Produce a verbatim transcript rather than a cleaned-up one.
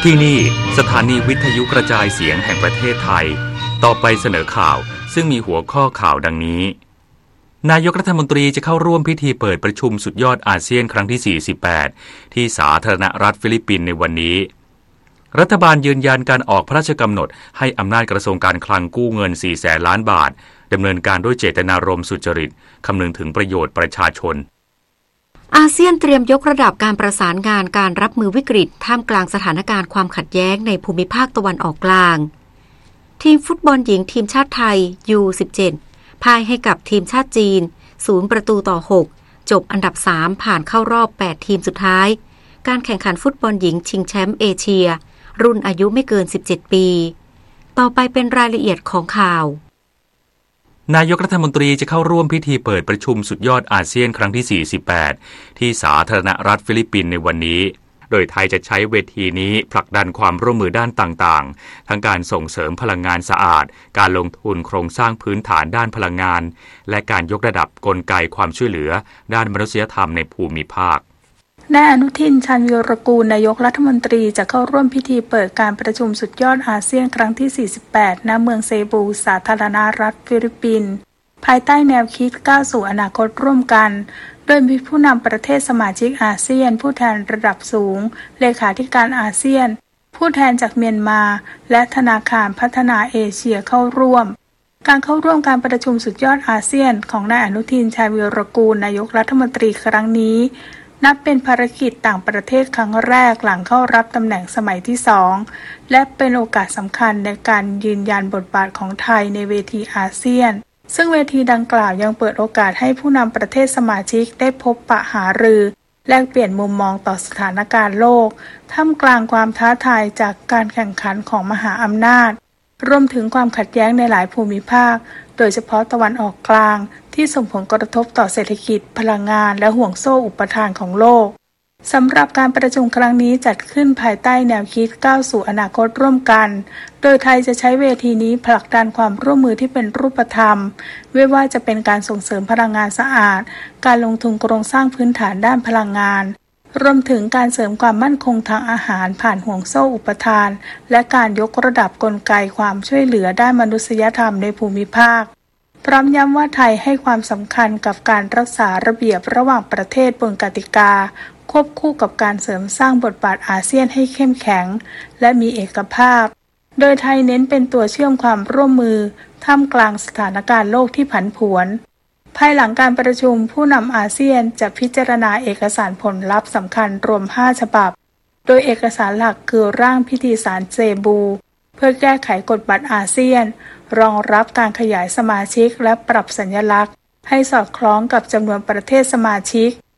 ที่นี่สถานีวิทยุกระจายเสียงแห่งประเทศไทยต่อไปเสนอข่าวซึ่งมีหัวข้อข่าวดังนี้นายกรัฐมนตรีจะเข้าร่วมพิธีเปิดประชุมสุดยอดอาเซียนครั้งที่สี่สิบแปดที่สาธารณรัฐฟิลิปปินส์ในวันนี้รัฐบาลยืนยันการออกพระราชกำหนดให้อำนาจกระทรวงการคลังกู้เงินสี่แสนล้านบาทดำเนินการด้วยเจตนารมณ์สุจริตคำนึงถึงประโยชน์ประชาชนอาเซียนเตรียมยกระดับการประสานงานการรับมือวิกฤตท่ามกลางสถานการณ์ความขัดแย้งในภูมิภาคตะวันออกกลางทีมฟุตบอลหญิงทีมชาติไทย ยู สิบเจ็ด พ่ายให้กับทีมชาติจีนศูนย์ประตูต่อหกจบอันดับสามผ่านเข้ารอบแปดทีมสุดท้ายการแข่งขันฟุตบอลหญิงชิงแชมป์เอเชียรุ่นอายุไม่เกินสิบเจ็ดปีต่อไปเป็นรายละเอียดของข่าวนายกรัฐมนตรีจะเข้าร่วมพิธีเปิดประชุมสุดยอดอาเซียนครั้งที่สี่สิบแปดที่สาธารณรัฐฟิลิปปินส์ในวันนี้โดยไทยจะใช้เวทีนี้ผลักดันความร่วมมือด้านต่างๆทั้งการส่งเสริมพลังงานสะอาดการลงทุนโครงสร้างพื้นฐานด้านพลังงานและการยกระดับกลไกความช่วยเหลือด้านมนุษยธรรมในภูมิภาคนายอนุทิน ชาญวีรกูลนายกรัฐมนตรีจะเข้าร่วมพิธีเปิดการประชุมสุดยอดอาเซียนครั้งที่สี่สิบแปดณเมืองเซบูสาธารณรัฐฟิลิปปินส์ภายใต้แนวคิดก้าวสู่อนาคตร่วมกันโดยมีผู้นำประเทศสมาชิกอาเซียนผู้แทนระดับสูงเลขาธิการอาเซียนผู้แทนจากเมียนมาและธนาคารพัฒนาเอเชียเข้าร่วมการเข้าร่วมการประชุมสุดยอดอาเซียนของนายอนุทิน ชาญวีรกูลนายกรัฐมนตรีครั้งนี้นับเป็นภารกิจต่างประเทศครั้งแรกหลังเข้ารับตำแหน่งสมัยที่สองและเป็นโอกาสสำคัญในการยืนยันบทบาทของไทยในเวทีอาเซียนซึ่งเวทีดังกล่าวยังเปิดโอกาสให้ผู้นำประเทศสมาชิกได้พบปะหารือแลกเปลี่ยนมุมมองต่อสถานการณ์โลกท่ามกลางความท้าทายจากการแข่งขันของมหาอำนาจรวมถึงความขัดแย้งในหลายภูมิภาคโดยเฉพาะตะวันออกกลางที่ส่งผลกระทบต่อเศรษฐกิจพลังงานและห่วงโซ่อุปทานของโลกสำหรับการประชุมครั้งนี้จัดขึ้นภายใต้แนวคิดก้าวสู่อนาคตร่วมกันโดยไทยจะใช้เวทีนี้ผลักดันความร่วมมือที่เป็นรูปธรรมไม่ว่าจะเป็นการส่งเสริมพลังงานสะอาดการลงทุนโครงสร้างพื้นฐานด้านพลังงานรวมถึงการเสริมความมั่นคงทางอาหารผ่านห่วงโซ่อุปทานและการยกระดับกลไกความช่วยเหลือด้านมนุษยธรรมในภูมิภาคพร้อมย้ำว่าไทยให้ความสำคัญกับการรักษาระเบียบระหว่างประเทศบนกติกาควบคู่กับการเสริมสร้างบทบาทอาเซียนให้เข้มแข็งและมีเอกภาพโดยไทยเน้นเป็นตัวเชื่อมความร่วมมือท่ามกลางสถานการณ์โลกที่ผันผวนภายหลังการประชุมผู้นำอาเซียนจะพิจารณาเอกสารผลลัพธ์สำคัญรวมห้าฉบับโดยเอกสารหลักคือร่างพิธีสารเซบูเพื่อแก้ไขกฎบัตรอาเซียนรองรับการขยายสมาชิกและปรับสัญลักษณ์ให้สอดคล้องกับจำนวนประเทศสมาชิก